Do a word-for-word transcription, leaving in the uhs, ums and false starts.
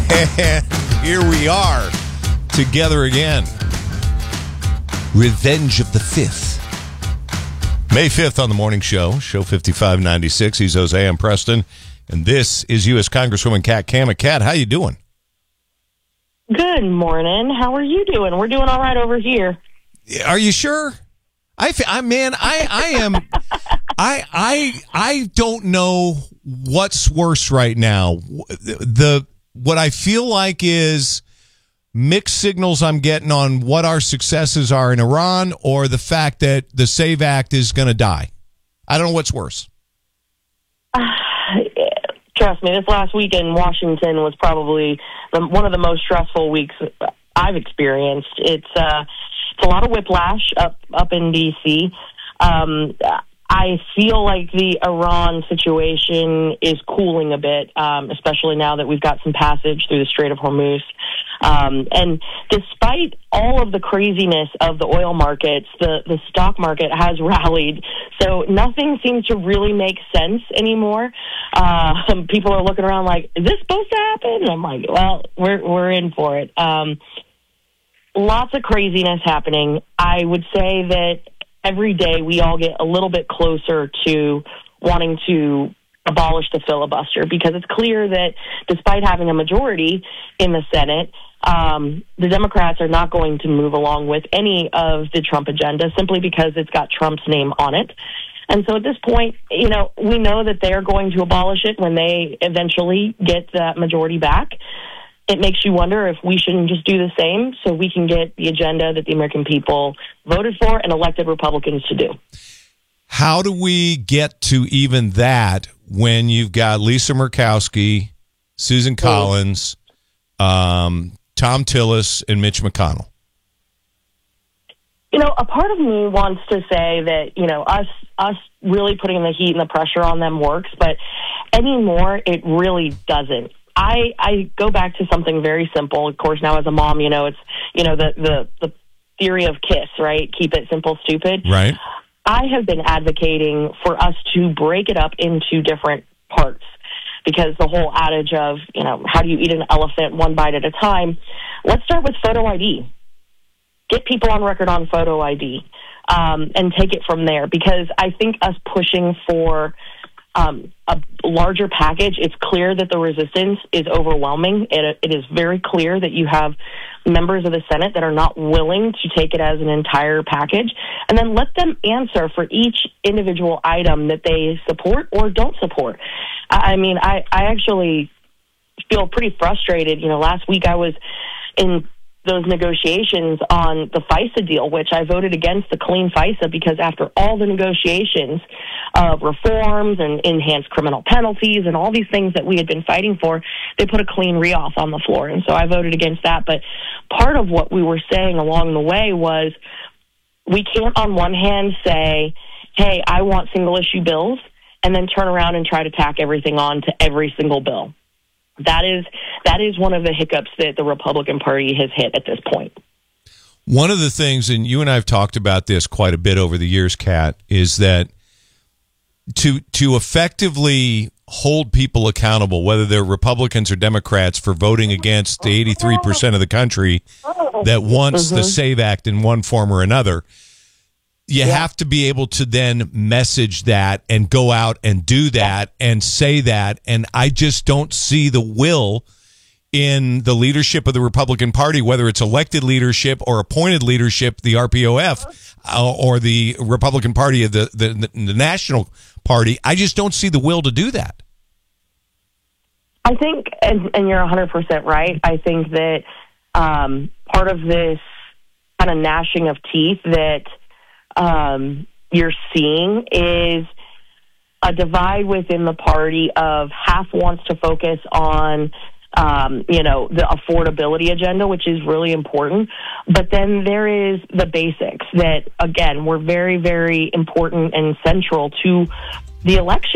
And here we are, together again. Revenge of the Fifth. May fifth on the morning show, show fifty-five ninety-six. He's Jose, I'm Preston. And this is U S Congresswoman Kat Cammack. Kat, how you doing? Good morning. How are you doing? We're doing all right over here. Are you sure? I, I man, I, I am. I, I, I don't know what's worse right now. The what I feel like is mixed signals I'm getting on what our successes are in Iran, or the fact that the SAVE Act is going to die. I don't know what's worse. Uh, trust me, this last week in Washington was probably the, one of the most stressful weeks I've experienced. It's uh, it's a lot of whiplash up up in D C. Um, I feel like the Iran situation is cooling a bit, um, especially now that we've got some passage through the Strait of Hormuz. Um, and despite all of the craziness of the oil markets, the, the stock market has rallied. So nothing seems to really make sense anymore. Uh, some people are looking around like, is this supposed to happen? And I'm like, well, we're, we're in for it. Um, lots of craziness happening. I would say that every day we all get a little bit closer to wanting to abolish the filibuster, because it's clear that despite having a majority in the Senate, um, the Democrats are not going to move along with any of the Trump agenda simply because it's got Trump's name on it. And so at this point, you know, we know that they're going to abolish it when they eventually get that majority back. It makes you wonder if we shouldn't just do the same so we can get the agenda that the American people voted for and elected Republicans to do. How do we get to even that when you've got Lisa Murkowski, Susan Collins, um, Tom Tillis, and Mitch McConnell? You know, a part of me wants to say that, you know, us us really putting the heat and the pressure on them works, but anymore it really doesn't. I, I go back to something very simple. Of course, now as a mom, you know, it's, you know, the, the, the theory of KISS, right? Keep it simple, stupid. Right. I have been advocating for us to break it up into different parts, because the whole adage of, you know, how do you eat an elephant one bite at a time? Let's start with photo I D. Get people on record on photo I D, um, and take it from there, because I think us pushing for Um, a larger package, it's clear that the resistance is overwhelming. It, it is very clear that you have members of the Senate that are not willing to take it as an entire package, and then let them answer for each individual item that they support or don't support. I, I mean, I, I actually feel pretty frustrated. You know, last week I was in those negotiations on the FISA deal, which I voted against the clean FISA, because after all the negotiations of reforms and enhanced criminal penalties and all these things that we had been fighting for, they put a clean re-auth on the floor. And so I voted against that. But part of what we were saying along the way was, we can't on one hand say, hey, I want single issue bills, and then turn around and try to tack everything on to every single bill. That is that is one of the hiccups that the Republican Party has hit at this point. One of the things, and you and I have talked about this quite a bit over the years, Kat, is that to to effectively hold people accountable, whether they're Republicans or Democrats, for voting against the eighty-three percent of the country that wants mm-hmm. the SAVE Act in one form or another, you yeah. have to be able to then message that and go out and do that yeah. and say that. And I just don't see the will in the leadership of the Republican Party, whether it's elected leadership or appointed leadership, the R P O F, uh, or the Republican Party of the, the, the National Party. I just don't see the will to do that. I think, and, and you're one hundred percent right, I think that um, part of this kind of gnashing of teeth that Um, you're seeing is a divide within the party of half wants to focus on, um, you know, the affordability agenda, which is really important. But then there is the basics that, again, were very, very important and central to the election.